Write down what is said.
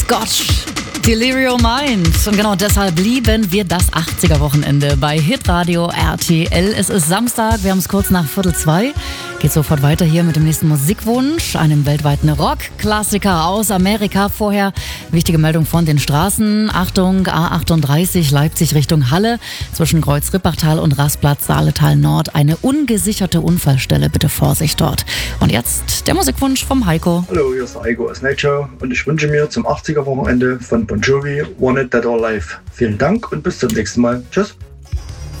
Gosh, Delirium Mind. Und genau deshalb lieben wir das 80er-Wochenende bei Hitradio RTL. Es ist Samstag, wir haben es kurz nach 1:45. Geht sofort weiter hier mit dem nächsten Musikwunsch, einem weltweiten Rock-Klassiker aus Amerika. Vorher wichtige Meldung von den Straßen. Achtung, A38 Leipzig Richtung Halle. Zwischen Kreuz-Rippachtal und Rastplatz Saaletal Nord. Eine ungesicherte Unfallstelle. Bitte Vorsicht dort. Und jetzt der Musikwunsch vom Heiko. Hallo, hier ist der Heiko aus Nature und ich wünsche mir zum 80er-Wochenende von Bon Jovi Wanted Dead or Alive. Vielen Dank und bis zum nächsten Mal. Tschüss.